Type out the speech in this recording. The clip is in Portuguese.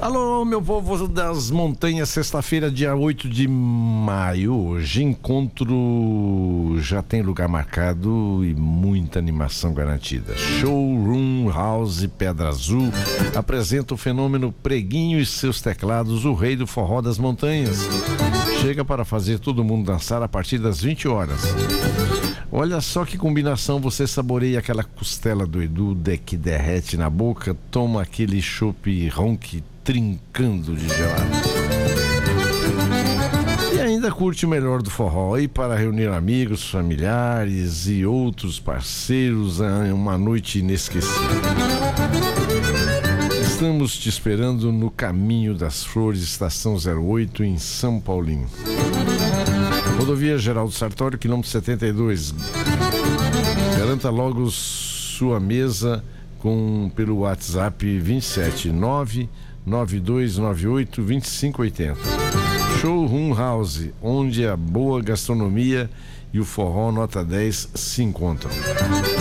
Alô, meu povo das montanhas, sexta-feira, dia 8 de maio. Hoje encontro já tem lugar marcado e muita animação garantida. Showroom House Pedra Azul apresenta o fenômeno Preguinho e seus teclados, o rei do forró das montanhas. Chega para fazer todo mundo dançar a partir das 20 horas. Olha só que combinação, você saboreia aquela costela do Edu que derrete na boca, toma aquele chopp ronque trincando de gelado. E ainda curte o melhor do forró, e para reunir amigos, familiares e outros parceiros, uma noite inesquecível. Estamos te esperando no Caminho das Flores, Estação 08, em São Paulinho. Rodovia Geraldo Sartório, quilômetro 72. Garanta logo sua mesa pelo WhatsApp 27992982580. Showroom House, onde a boa gastronomia e o forró nota 10 se encontram.